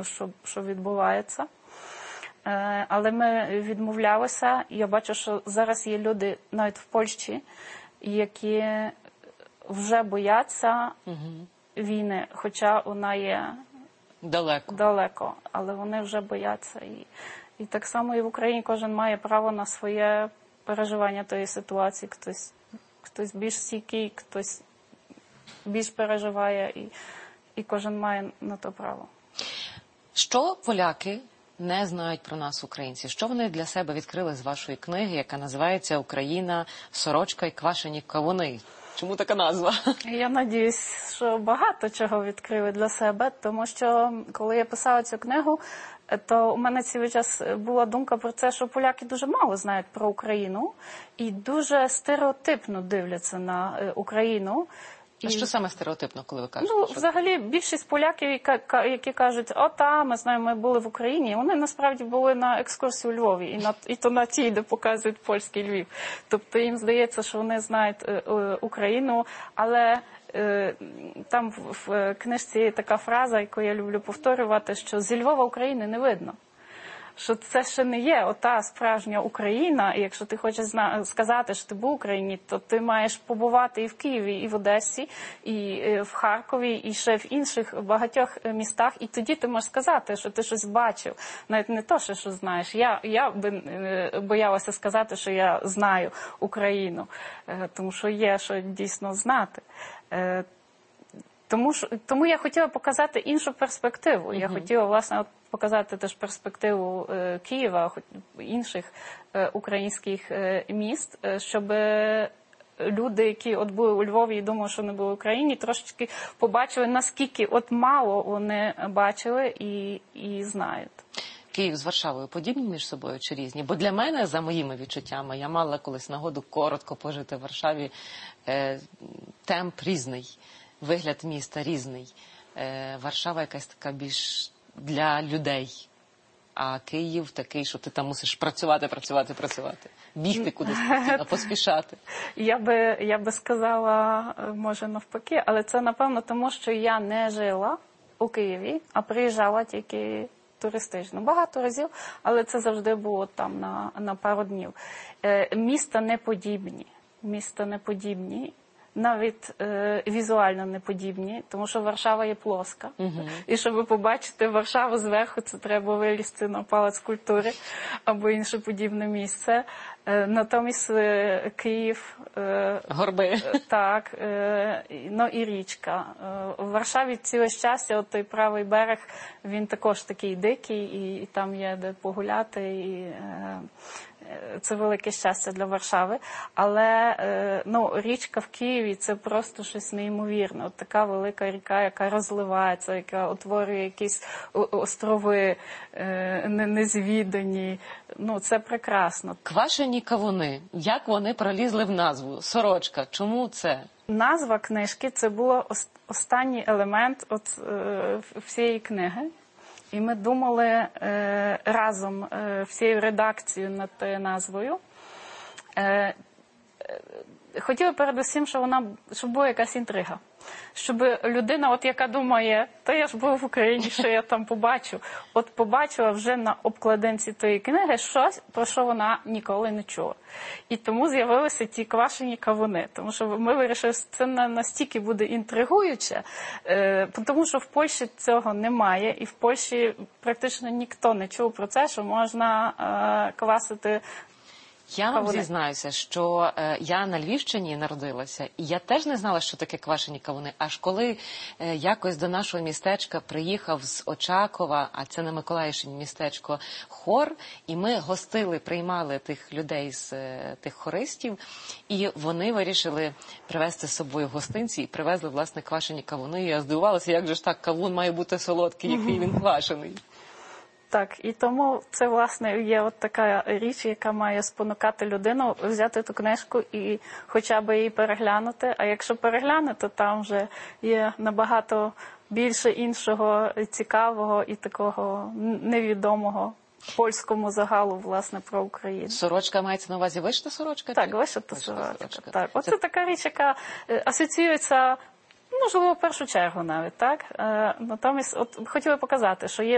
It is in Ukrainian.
розумів, що відбувається. Але ми відмовлялися. Я бачу, що зараз є люди навіть в Польщі, які вже бояться війни, хоча вона є далеко, але вони вже бояться. І так само і в Україні кожен має право на своє переживання тої ситуації. Хтось більш стійкий, хтось більш переживає, і кожен має на то право. Що поляки не знають про нас, українці? Що вони для себе відкрили з вашої книги, яка називається «Україна, сорочка і квашені кавуни»? Чому така назва? Я надіюсь, що багато чого відкрили для себе, тому що коли я писала цю книгу, то у мене цілий час була думка про це, що поляки дуже мало знають про Україну і дуже стереотипно дивляться на Україну. А що саме стереотипно, коли ви кажете? Ну, взагалі, більшість поляків, які кажуть, ми знаємо, ми були в Україні, вони насправді були на екскурсії у Львові, і то на тій, де показують польський Львів. Тобто їм здається, що вони знають Україну, але там в книжці є така фраза, яку я люблю повторювати, що зі Львова України не видно. Що це ще не є ота справжня Україна, і якщо ти хочеш сказати, що ти був в Україні, то ти маєш побувати і в Києві, і в Одесі, і в Харкові, і ще в інших багатьох містах, і тоді ти можеш сказати, що ти щось бачив, навіть не то, що знаєш. Я би боялася сказати, що я знаю Україну, тому що є що дійсно знати. Тому я хотіла показати іншу перспективу. Я хотіла, власне, показати теж перспективу Києва, інших українських міст, щоб люди, які от були у Львові і думали, що не були в Україні, трошечки побачили, наскільки от мало вони бачили і знають. Київ з Варшавою подібні між собою чи різні? Бо для мене, за моїми відчуттями, я мала колись нагоду коротко пожити в Варшаві, темп різний. Вигляд міста різний. Варшава якась така більш для людей. А Київ такий, що ти там мусиш працювати. Бігти кудись, поспішати. Я би сказала, може навпаки, але це, напевно, тому, що я не жила у Києві, а приїжджала тільки туристично. Багато разів, але це завжди було там на пару днів. Міста не подібні. Навіть візуально не подібні, тому що Варшава є плоска. І щоб побачити Варшаву зверху, це треба вилізти на палац культури або інше подібне місце. Натомість Київ... Горби. Так, ну і річка. В Варшаві ціле щастя, от той правий берег, він також такий дикий, і там є де погуляти, і це велике щастя для Варшави. Але річка в Києві – це просто щось неймовірне. От така велика ріка, яка розливається, яка утворює якісь острови незвідані. Ну, це прекрасно. Квашені кавуни. Як вони пролізли в назву? Сорочка. Чому це? Назва книжки – це був останній елемент всієї книги. І ми думали разом всією редакцією над тією назвою. Хотіли передусім, щоб була якась інтрига. Щоб людина, яка думає, та я ж був в Україні, що я там побачу, побачила вже на обкладинці тієї книги щось, про що вона ніколи не чула. І тому з'явилися ті квашені кавуни. Тому що ми вирішили, що це настільки буде інтригуюче, тому що в Польщі цього немає, і в Польщі практично ніхто не чув про це, що можна квасити. Я вам зізнаюся, що я на Львівщині народилася, і я теж не знала, що таке квашені кавуни. Аж коли якось до нашого містечка приїхав з Очакова, а це на Миколаївщині містечко, хор, і ми приймали тих людей з тих хористів, і вони вирішили привезти з собою гостинці і привезли, власне, квашені кавуни. І я здивувалася, як же ж так, кавун має бути солодкий, який він квашений. Так, і тому це, власне, є от така річ, яка має спонукати людину взяти ту книжку і хоча б її переглянути. А якщо перегляне, то там вже є набагато більше іншого цікавого і такого невідомого польському загалу, власне, про Україну. Сорочка мається на увазі вишита сорочка? Так, вишита сорочка. Так. Оце така річ, яка асоціюється, можливо, в першу чергу навіть, так? Натомість, хотіла показати, що є